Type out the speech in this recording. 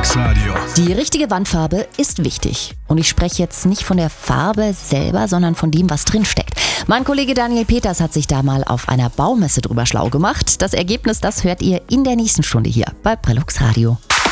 Prellux Radio. Die richtige Wandfarbe ist wichtig. Und ich spreche jetzt nicht von der Farbe selber, sondern von dem, was drin steckt. Mein Kollege Daniel Peters hat sich da mal auf einer Baumesse drüber schlau gemacht. Das Ergebnis, das hört ihr in der nächsten Stunde hier bei Prellux Radio.